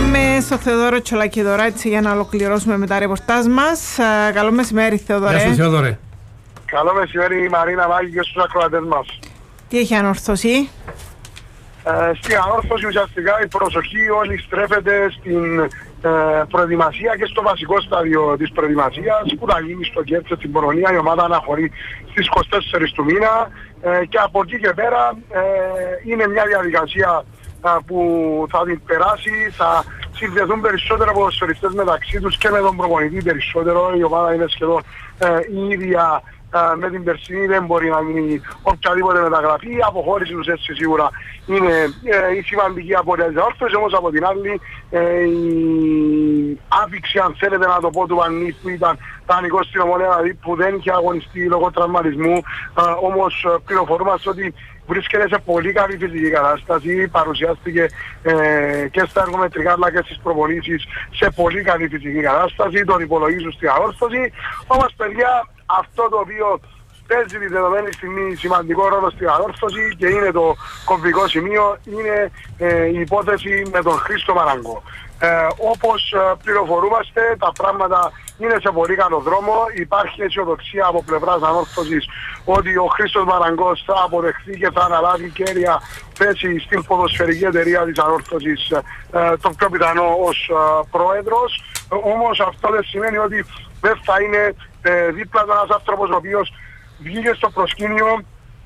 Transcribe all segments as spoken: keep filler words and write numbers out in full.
Πάμε στο Θεοδόρο Τσολάκη τώρα, έτσι, για να ολοκληρώσουμε με τα ρεπορτάζ μας. Καλό μεσημέρι, Θεοδωρέ. Γεια σου, Θεοδωρέ. Καλό μεσημέρι, Μαρίνα Μάγη, και στους ακροατές μας. Τι έχει ανορθώσει? Ε, στην ανόρθωση ουσιαστικά η προσοχή όλη στρέφεται στην ε, προετοιμασία και στο βασικό στάδιο της προετοιμασίας που θα γίνει στο Κέρτσε στην Πολωνία. Η ομάδα αναχωρεί στις είκοσι τέσσερις του μήνα ε, και από εκεί και πέρα ε, είναι μια διαδικασία ε, που θα την περάσει, θα συνδεθούν περισσότερο ποδοσφαιριστές μεταξύ τους και με τον προπονητή περισσότερο. Η ομάδα είναι σχεδόν ε, η ίδια με την περσινή, δεν μπορεί να γίνει οποιαδήποτε μεταγραφή. Η αποχώρηση τους έτσι σίγουρα είναι ε, η σημαντική απορία της αόρθωσης, όμως από την άλλη ε, η άφηξη, αν θέλετε να το πω, του Βαννής που ήταν δανεικός στην Ομονία, δηλαδή που δεν είχε αγωνιστεί λόγω τραυματισμού, ε, όμως πληροφορούμαστε ότι βρίσκεται σε πολύ καλή φυσική κατάσταση, παρουσιάστηκε ε, και στα εργομετρικά αλλά και στις προπονήσεις σε πολύ καλή φυσική κατάσταση, τον υπολογίζουν στην αόρθωση. Όμως παιδιά, αυτό το οποίο παίζει τη δεδομένη στιγμή σημαντικό ρόλο στην ανόρθωση και είναι το κομβικό σημείο, είναι ε, η υπόθεση με τον Χρήστο Μαραγκό. Ε, όπως ε, πληροφορούμαστε, τα πράγματα είναι σε πολύ καλό δρόμο. Υπάρχει αισιοδοξία από πλευράς ανόρθωσης ότι ο Χρήστος Μαραγκός θα αποδεχθεί και θα αναλάβει κέρια θέση στην ποδοσφαιρική εταιρεία της ανόρθωσης, ε, το πιο πιθανό ως ε, πρόεδρος. Ε, όμως αυτό δεν σημαίνει ότι δεν θα είναι ε, δίπλα του ένας άνθρωπος ο οποίος βγήκε στο προσκήνιο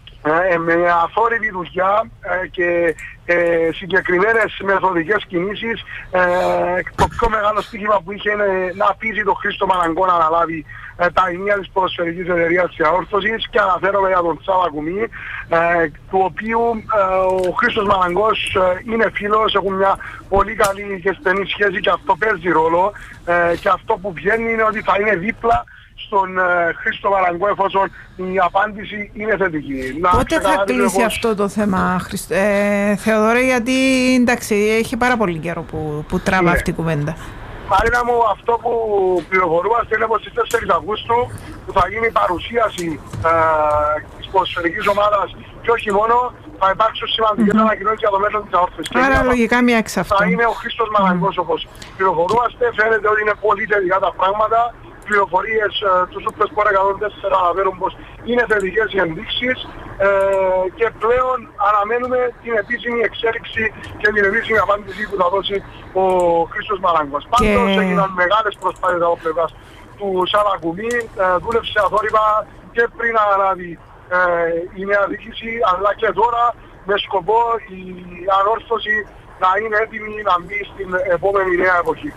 ε, με αθόρυβη δουλειά ε, και ε, συγκεκριμένες μεθοδικές κινήσεις. Ε, το πιο μεγάλο στοίχημα που είχε είναι να πείσει τον Χρήστο Μαραγκό να αναλάβει ε, τα ενία της ποδοσφαιρικής εταιρείας της αόρθωσης, και αναφέρομαι για τον Τσάβα Κουμί, ε, του οποίου ε, ο Χρήστος Μαραγκός ε, είναι φίλος, έχουν μια πολύ καλή και στενή σχέση και αυτό παίζει ρόλο, ε, και αυτό που βγαίνει είναι ότι θα είναι δίπλα στον ε, Χρήστο Μαραγκό εφόσον η απάντηση είναι θετική. Πότε θα κλείσει πως... αυτό το θέμα, Χριστ... ε, Θεοδωρέ, γιατί εντάξει, έχει πάρα πολύ καιρό που, που τράβα ναι. αυτή η κουβέντα. Μαρίνα μου, αυτό που πληροφορούμαστε είναι πως στις τέσσερις Αυγούστου που θα γίνει η παρουσίαση ε, της ποδοσφαιρικής ομάδας και όχι μόνο, θα υπάρξουν σημαντικές mm-hmm. ανακοινώσεις για το μέλλον της αόρθωσης. Άρα λογικά μία εξ αυτών. Θα είναι ο Χρήστος Μαραγκός mm-hmm. όπως πληροφορούμαστε. Φαίνεται ότι είναι πολύ θετικά τα πράγματα. Πληροφορίες ε, του Super Sport εκατόν τέσσερα αναφέρουν πως είναι θετικές οι ενδείξεις ε, και πλέον αναμένουμε την επίσημη εξέλιξη και την επίσημη απάντηση που θα δώσει ο Χρήστος Μαραγκός. Και... Πάντως έγιναν μεγάλες προσπάθειες από πλευράς του Σάβα Κουμί, ε, δούλεψε αθόρυβα και πριν αναλάβει ε, η νέα διοίκηση, αλλά και τώρα με σκοπό η ανόρθωση να είναι έτοιμη να μπει στην επόμενη νέα εποχή.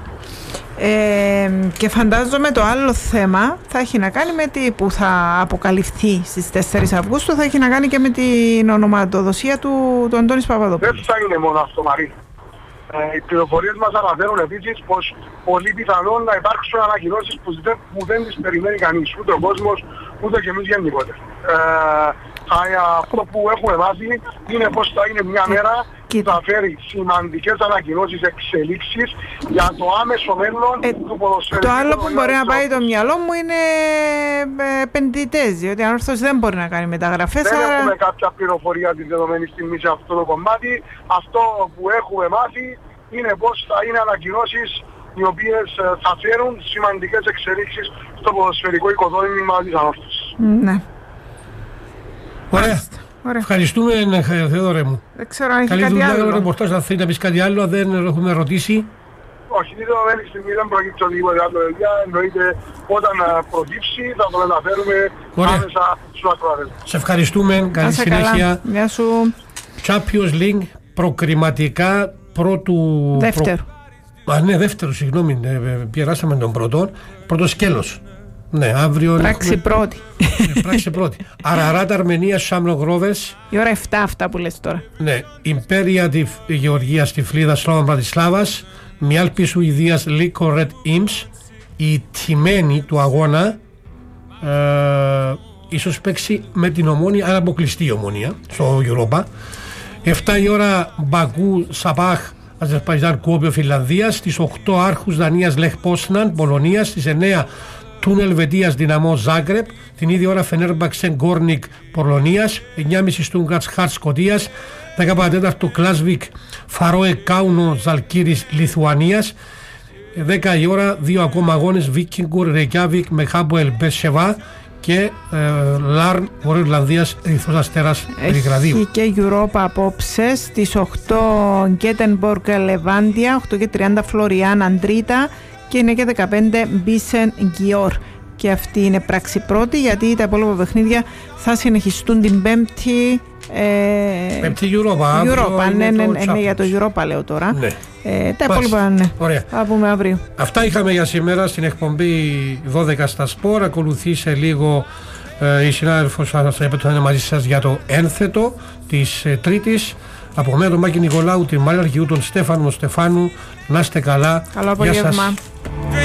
Ε, και φαντάζομαι το άλλο θέμα θα έχει να κάνει με τι που θα αποκαλυφθεί στις τέσσερις Αυγούστου, θα έχει να κάνει και με την ονοματοδοσία του, του Αντώνης Παπαδόπουλου. Δεν θα είναι μόνο αυτό, Μαρή. Ε, οι πληροφορίες μας αναφέρουν επίσης πως πολύ πιθανόν να υπάρξουν ανακοινώσεις που δεν, που δεν τις περιμένει κανείς, ούτε ο κόσμος, ούτε και εμείς γενικότερα. Ε, αυτό που έχουμε μάθει είναι πως θα είναι μια μέρα που θα φέρει σημαντικές ανακοινώσεις, εξελίξεις για το άμεσο μέλλον ε, του ποδοσφαιρικού. Το άλλο που μπορεί να πάει το μυαλό μου είναι ε, επενδυτές, διότι αν όρθος δεν μπορεί να κάνει μεταγραφές. Δεν άρα... έχουμε κάποια πληροφορία τη δεδομένη στιγμή σε αυτό το κομμάτι. Αυτό που έχουμε μάθει είναι πως θα είναι ανακοινώσεις οι οποίες θα φέρουν σημαντικές εξελίξεις στο ποδοσφαιρικό οικοδόμημα της ανόρθωσης. Ναι. Ωραία. Ωραία. Ευχαριστούμε, Θεόδωρε μου. Δεν ξέρω αν έχει καλή κάτι δουλειά, άλλο. Ρεπορτάζ, αν θέλει να πεις κάτι άλλο, δεν έχουμε ρωτήσει. Όχι, τη δεδομένη στιγμή δεν προκύψει οτιδήποτε άλλο. Εννοείται όταν προκύψει θα το μεταφέρουμε άμεσα στους ακροατές. Σε ευχαριστούμε. Καλή συνέχεια. Γεια σου. Champions League προκριματικά πρώτου... Δεύτερου. Προ... Α, ναι, δεύτερο, συγγνώμη. Πιεράσαμε τον πρώτο. Πρώτο σκέλος. Ναι, αύριο. Πράξη έχουμε... πρώτη. Ναι, πράξη πρώτη. Αραράτ Αρμενία, Σάμνο Γρόβες. Η ώρα επτά αυτά που λες τώρα. Ναι. Ιμπέρια τη Γεωργία στη Φλίδα, Σλάβα Μπρατισλάβας. Μιάλπη Σουηδίας, Λίκο Ρετ Ίμς. Η τιμένη του αγώνα ε, ίσως παίξει με την Ομόνια, αν αποκλειστεί η Ομόνια στο Europa. επτά η ώρα Μπακού Σαπάχ Αζερπαϊτζάν Κουόπιο Φιλανδίας. Στις οκτώ Άρχους Δανίας Λεχ Πόσναν Πολωνίας. Στις εννέα Τούν Ελβετίας Δυναμό Ζάγκρεπ. Την ίδια ώρα Φενέρμπαξε Γκόρνικ Πολωνίας. εννιά και μισή Στούγκαρτς Χαρτ Σκωτίας. δέκα παρά τέταρτο Κλάσβικ Φαρόε Κάουνο Ζαλκύρης Λιθουανίας. δέκα η ώρα δύο ακόμα αγώνες Βίκινγκουρ Ρεκιάβικ με Χάμποελ Μπερσεβά και ε, Λάρν Βορειοϊρλανδίας Ερυθρός Αστέρας Βελιγραδίου. Έχει και Europa απόψε στις οκτώ Γκέτενμπορκ Λεβάντια, οκτώ και τριάντα Φλωριάν Αντρίτα και είναι και δεκαπέντε Μπίσεν Γκιόρ. Και αυτή είναι πράξη πρώτη, γιατί τα υπόλοιπα παιχνίδια θα συνεχιστούν την Πέμπτη. Ε, Πέμπτη Europa. Europa, ναι, ναι, ναι, ναι, για το Europa λέω τώρα. Ναι. Ε, τα υπόλοιπα, ναι. Ωραία. Θα πούμε αύριο. Αυτά είχαμε για σήμερα στην εκπομπή δώδεκα στα Σπορ. Ακολουθεί σε λίγο ε, η συνάδελφος που θα είναι μαζί σας για το ένθετο της ε, Τρίτης. Από μένα τον Μάκη Νικολάου, την Μάρια Αρχιού, τον Στέφανο Στεφάνου. Να είστε καλά. Καλό απόγευμα.